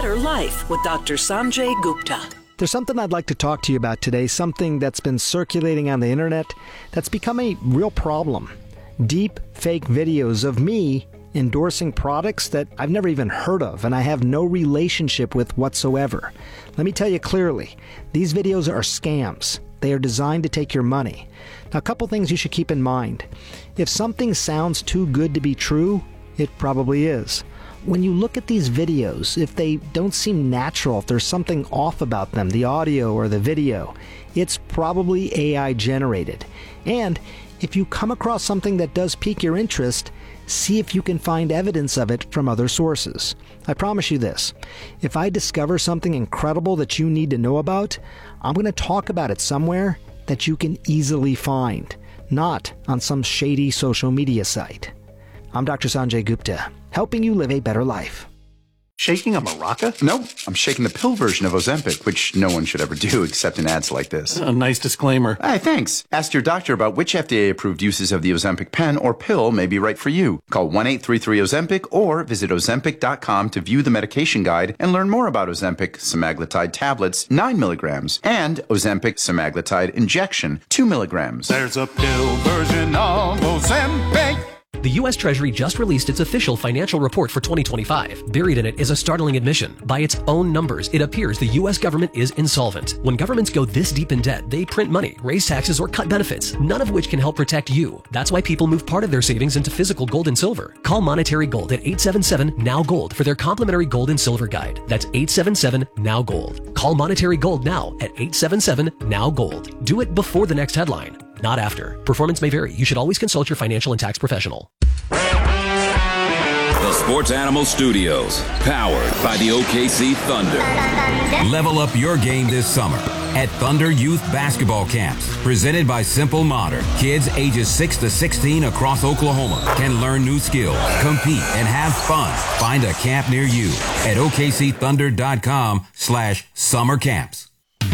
Better Life with Dr. Sanjay Gupta. There's something I'd like to talk to you about today, something that's been circulating on the internet that's become a real problem. Deep fake videos of me endorsing products that I've never even heard of and I have no relationship with whatsoever. Let me tell you clearly, these videos are scams. They are designed to take your money. Now, a couple things you should keep in mind. If something sounds too good to be true, it probably is. When you look at these videos, if they don't seem natural, if there's something off about them, the audio or the video, it's probably AI generated. And if you come across something that does pique your interest, see if you can find evidence of it from other sources. I promise you this, if I discover something incredible that you need to know about, I'm going to talk about it somewhere that you can easily find, not on some shady social media site. I'm Dr. Sanjay Gupta, helping you live a better life. Shaking a maraca? No, I'm shaking the pill version of Ozempic, which no one should ever do except in ads like this. A nice disclaimer. Hey, thanks. Ask your doctor about which FDA-approved uses of the Ozempic pen or pill may be right for you. Call 1-833-OZEMPIC or visit Ozempic.com to view the medication guide and learn more about Ozempic semaglutide tablets, 9 milligrams, and Ozempic semaglutide injection, 2 milligrams. There's a pill version of Ozempic. The U.S. Treasury just released its official financial report for 2025. Buried in it is a startling admission. By its own numbers, it appears the U.S. government is insolvent. When governments go this deep in debt, they print money, raise taxes, or cut benefits, none of which can help protect you. That's why people move part of their savings into physical gold and silver. Call Monetary Gold at 877-NOW-GOLD for their complimentary gold and silver guide. That's 877-NOW-GOLD. Call Monetary Gold now at 877-NOW-GOLD. Do it before the next headline, not after. Performance may vary. You should always consult your financial and tax professional. The Sports Animal Studios, powered by the OKC Thunder. Level up your game this summer at Thunder Youth Basketball Camps, presented by Simple Modern. Kids ages 6 to 16 across Oklahoma can learn new skills, compete, and have fun. Find a camp near you at OKCThunder.com/summer camps.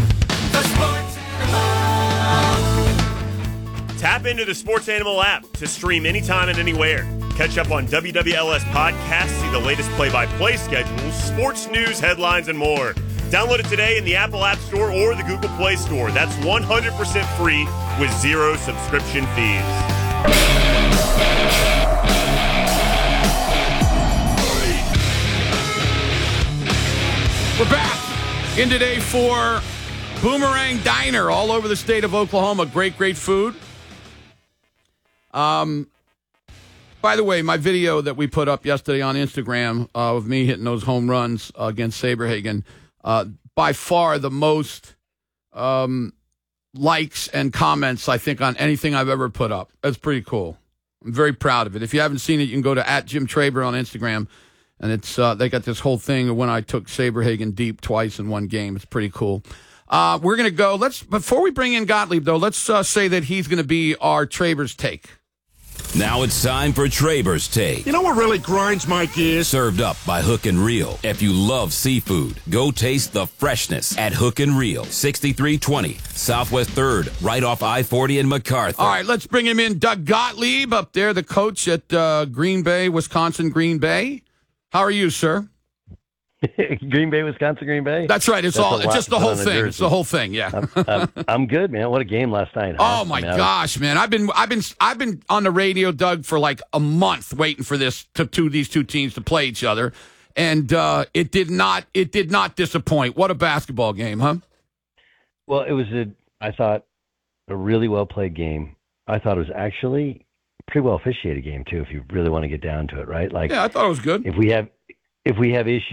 Tap into the Sports Animal app to stream anytime and anywhere. Catch up on WWLS podcasts, see the latest play-by-play schedules, sports news, headlines, and more. Download it today in the Apple App Store or the Google Play Store. That's 100% free with zero subscription fees. We're back in today for Boomerang Diner all over the state of Oklahoma. Great, great food. By the way, my video that we put up yesterday on Instagram of me hitting those home runs against Saberhagen, by far the most likes and comments, I think, on anything I've ever put up. That's pretty cool. I'm very proud of it. If you haven't seen it, you can go to @JimTraber on Instagram, and it's they got this whole thing of when I took Saberhagen deep twice in one game. It's pretty cool. We're going to go. Before we bring in Gottlieb, though, let's say that he's going to be our Traber's Take. Now it's time for Traber's Take. You know what really grinds my gears? Served up by Hook and Reel. If you love seafood, go taste the freshness at Hook and Reel, 6320 Southwest 3rd, right off I-40 in MacArthur. All right, let's bring him in. Doug Gottlieb up there, the coach at Green Bay, Wisconsin, Green Bay. How are you, sir? Green Bay, Wisconsin, Green Bay. That's right. It's just the whole thing. It's the whole thing. Yeah. I'm good, man. What a game last night. Huh? Oh my gosh, man! I've been on the radio, Doug, for like a month waiting for these two teams to play each other, and it did not disappoint. What a basketball game, huh? Well, it was I thought a really well played game. I thought it was actually a pretty well officiated game too. If you really want to get down to it, right? Like, yeah, I thought it was good. If we have issues